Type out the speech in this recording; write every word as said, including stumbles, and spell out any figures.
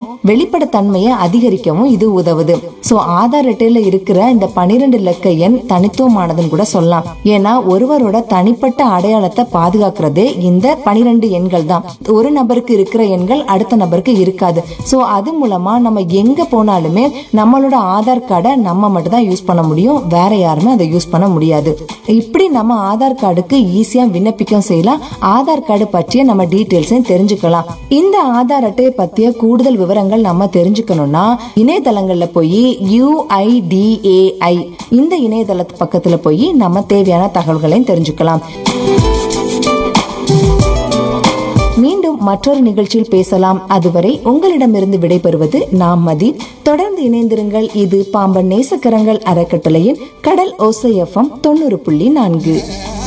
வெளிப்படைத்தன்மையை அதிகரிக்கவும் இது உதவுது. சோ ஆதார் அட்டையில இருக்கிற இந்த பனிரெண்டு இலக்க எண் தனித்துவமானதுன்னு கூட சொல்லலாம். ஏன்னா ஒருவரோட தனிப்பட்ட அடையாளத்தை பாதுகாக்கிறதே இந்த பனிரெண்டு எண்கள் தான். ஒரு நபருக்கு இருக்கிற எண்கள் அடுத்த நபருக்கு இருக்காது. சோ அது மூலமா நம்ம எங்க போனாலுமே நம்மளோட ஆதார் கார்டை நம்ம மட்டும் தான் யூஸ் பண்ண முடியும், வேற யாருமே அதை யூஸ் பண்ண முடியாது. இப்படி நம்ம ஆதார் கார்டுக்கு ஈஸியா விண்ணப்பிக்கம் செய்யலாம். ஆதார் கார்டு பற்றிய நம்ம டீடைல்ஸையும் தெரிஞ்சுக்கலாம். இந்த ஆதார் அட்டையை பற்றிய கூடுதல் விவரங்கள் நம்ம தெரிஞ்சுக்கணும்னா இணையதளங்கள்ல போய் யூ ஐ டி ஏ ஐ இந்த இணையதள பக்கத்துல போய் நம்ம தேவையான தகவல்களையும் தெரிஞ்சுக்கலாம். மீண்டும் மற்றொரு நிகழ்ச்சியில் பேசலாம். அதுவரை உங்களிடமிருந்து விடைபெறுவது நாம் மதி. தொடர்ந்து இணைந்திருங்கள். இது பாம்பன் நேசக்கரங்கள் அறக்கட்டளையின் கடல் ஓசை எஃப்எம் தொண்ணூறு புள்ளி நான்கு.